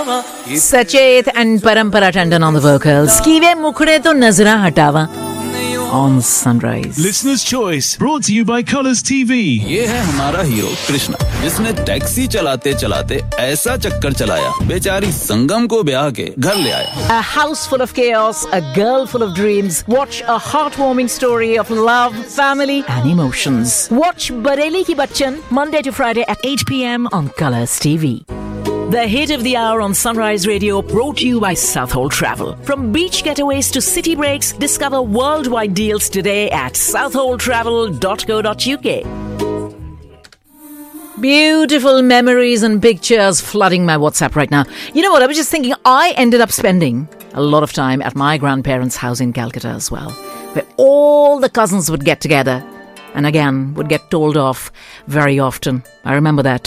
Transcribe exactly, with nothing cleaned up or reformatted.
Sachet and Parampara Tandon on the vocals. Kive mukde to nazra hatawa on Sunrise. Listener's Choice brought to you by Colours T V. ये है हमारा hero Krishna, जिसने taxi चलाते चलाते ऐसा चक्कर चलाया बेचारी संगम को ब्याह के घर ले आया. A house full of chaos, a girl full of dreams. Watch a heartwarming story of love, family and emotions. Watch Bareli Ki Bachchan Monday to Friday at eight p.m. on Colours T V. The hit of the hour on Sunrise Radio, brought to you by Southhold Travel. From beach getaways to city breaks, discover worldwide deals today at southhold travel dot co dot uk. Beautiful memories and pictures flooding my WhatsApp right now. You know what? I was just thinking, I ended up spending a lot of time at my grandparents' house in Calcutta as well, where all the cousins would get together and again would get told off very often. I remember that.